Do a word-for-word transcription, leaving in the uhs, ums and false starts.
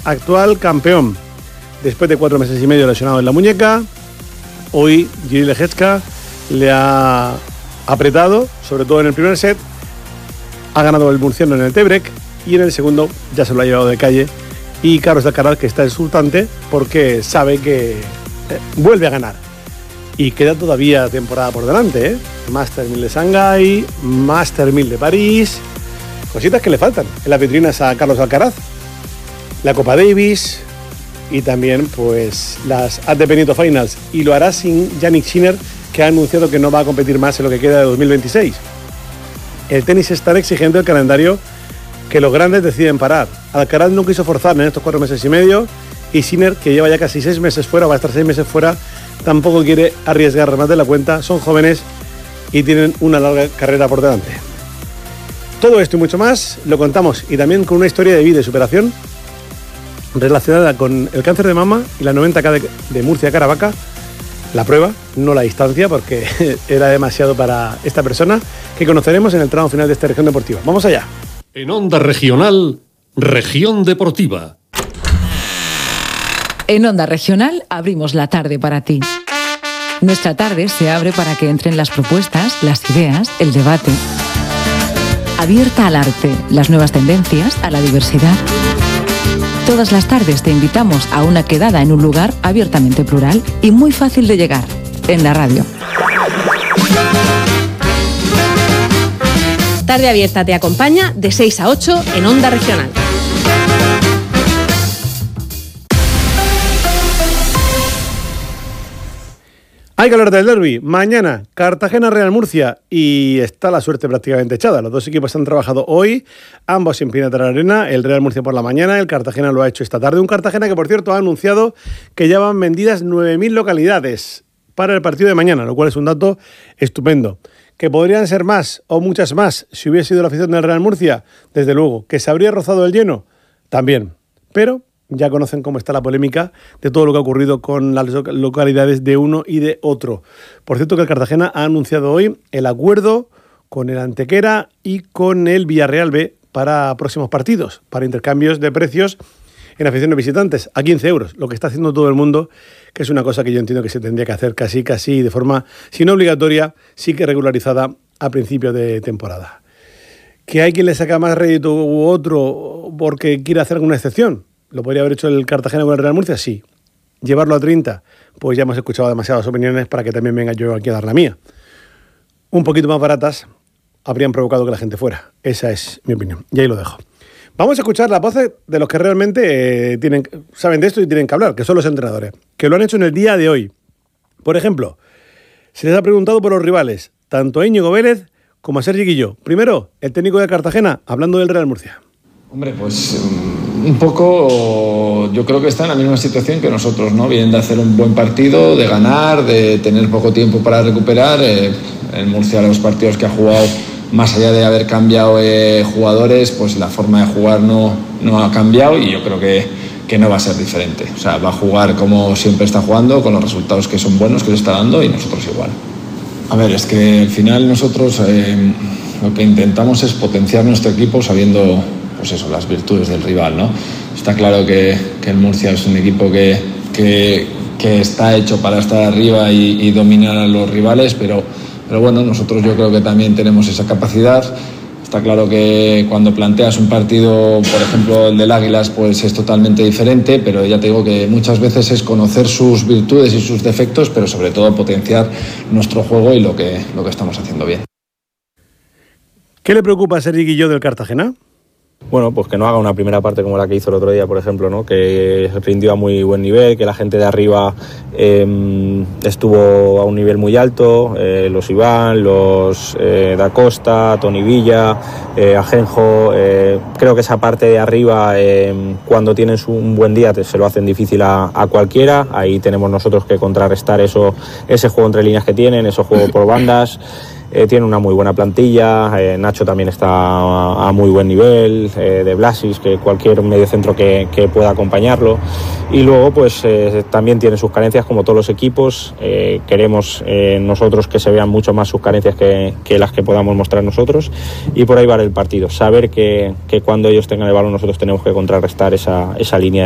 actual campeón. Después de cuatro meses y medio lesionado en la muñeca, hoy Jiří Lehečka le ha apretado, sobre todo en el primer set. Ha ganado el murciano en el tiebreak y en el segundo ya se lo ha llevado de calle. Y Carlos Alcaraz, que está exultante porque sabe que eh, vuelve a ganar. Y queda todavía temporada por delante, ¿eh? Master mil de Shanghái, Master mil de París. Cositas que le faltan en las vitrinas a Carlos Alcaraz. La Copa Davis y también pues las A T P Nieto Finals. Y lo hará sin Jannik Sinner, que ha anunciado que no va a competir más en lo que queda de dos mil veintiséis. El tenis es tan exigente el calendario que los grandes deciden parar. Alcaraz no quiso forzar en estos cuatro meses y medio y Sinner, que lleva ya casi seis meses fuera, va a estar seis meses fuera, tampoco quiere arriesgar más de la cuenta. Son jóvenes y tienen una larga carrera por delante. Todo esto y mucho más lo contamos, y también con una historia de vida y superación relacionada con el cáncer de mama y la noventa K de, de Murcia-Caravaca. La prueba, no la distancia, porque era demasiado para esta persona, que conoceremos en el tramo final de esta región deportiva. Vamos allá. En Onda Regional, Región Deportiva. En Onda Regional abrimos la tarde para ti. Nuestra tarde se abre para que entren las propuestas, las ideas, el debate. Abierta al arte, las nuevas tendencias, a la diversidad. Todas las tardes te invitamos a una quedada en un lugar abiertamente plural y muy fácil de llegar, en la radio. Tarde Abierta te acompaña de seis a ocho en Onda Regional. Hay que hablar del derbi. Mañana, Cartagena-Real Murcia, y está la suerte prácticamente echada. Los dos equipos han trabajado hoy, ambos en Pinetra Arena, el Real Murcia por la mañana, el Cartagena lo ha hecho esta tarde. Un Cartagena que, por cierto, ha anunciado que ya van vendidas nueve mil localidades para el partido de mañana, lo cual es un dato estupendo. Que podrían ser más o muchas más si hubiese sido la afición del Real Murcia, desde luego. Que se habría rozado el lleno, también. Pero ya conocen cómo está la polémica de todo lo que ha ocurrido con las localidades de uno y de otro. Por cierto, que el Cartagena ha anunciado hoy el acuerdo con el Antequera y con el Villarreal B para próximos partidos, para intercambios de precios en aficiones visitantes a quince euros, lo que está haciendo todo el mundo, que es una cosa que yo entiendo que se tendría que hacer casi, casi de forma, si no obligatoria, sí que regularizada a principio de temporada. ¿Que hay quien le saca más rédito u otro porque quiere hacer alguna excepción? ¿Lo podría haber hecho el Cartagena con el Real Murcia? Sí. ¿Llevarlo a treinta? Pues ya hemos escuchado demasiadas opiniones para que también venga yo aquí a dar la mía. Un poquito más baratas habrían provocado que la gente fuera. Esa es mi opinión. Y ahí lo dejo. Vamos a escuchar las voces de los que realmente eh, tienen, saben de esto y tienen que hablar, que son los entrenadores, que lo han hecho en el día de hoy. Por ejemplo, se les ha preguntado por los rivales, tanto a Íñigo Vélez como a Sergi Guilló. Primero, el técnico de Cartagena, hablando del Real Murcia. Hombre, pues un poco yo creo que está en la misma situación que nosotros, ¿no? Vienen de hacer un buen partido, de ganar, de tener poco tiempo para recuperar. Eh, en Murcia los partidos que ha jugado, más allá de haber cambiado eh, jugadores, pues la forma de jugar no, no ha cambiado y yo creo que, que no va a ser diferente. O sea, va a jugar como siempre está jugando, con los resultados que son buenos, que se está dando, y nosotros igual. A ver, es que al final nosotros eh, lo que intentamos es potenciar nuestro equipo sabiendo, pues eso, las virtudes del rival, ¿no? Está claro que, que el Murcia es un equipo que, que, que está hecho para estar arriba y, y dominar a los rivales, pero, pero bueno, nosotros yo creo que también tenemos esa capacidad. Está claro que cuando planteas un partido, por ejemplo el del Águilas, pues es totalmente diferente, pero ya te digo que muchas veces es conocer sus virtudes y sus defectos, pero sobre todo potenciar nuestro juego y lo que, lo que estamos haciendo bien. ¿Qué le preocupa a Sergi Guilló del Cartagena? Bueno, pues que no haga una primera parte como la que hizo el otro día, por ejemplo, ¿no? Que rindió a muy buen nivel, que la gente de arriba eh, estuvo a un nivel muy alto, eh, los Iván, los eh, Da Costa, Toni Villa, eh, Ajenjo. Eh, creo que esa parte de arriba, eh, cuando tienen un buen día, te, se lo hacen difícil a, a cualquiera. Ahí tenemos nosotros que contrarrestar eso, ese juego entre líneas que tienen, ese juego por bandas. Eh, tiene una muy buena plantilla, eh, Nacho también está a, a muy buen nivel, eh, de Blasis, que cualquier mediocentro que, que pueda acompañarlo, y luego pues eh, también tiene sus carencias como todos los equipos. Eh, queremos eh, nosotros que se vean mucho más sus carencias que, que las que podamos mostrar nosotros, y por ahí va el partido, saber que, que cuando ellos tengan el balón nosotros tenemos que contrarrestar esa, esa línea